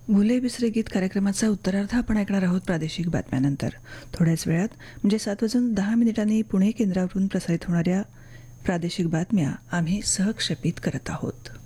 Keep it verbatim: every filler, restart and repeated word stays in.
भुले बिसरे गीत कार्यक्रमाचा उत्तरार्ध आपण ऐकणार आहोत प्रादेशिक बातम्यानंतर. थोड्याच वेळात म्हणजे सात वाजून दहा मिनिटांनी पुणे केंद्रावरून प्रसारित होणाऱ्या प्रादेशिक बातम्या आम्ही सहक्षेपित करत आहोत.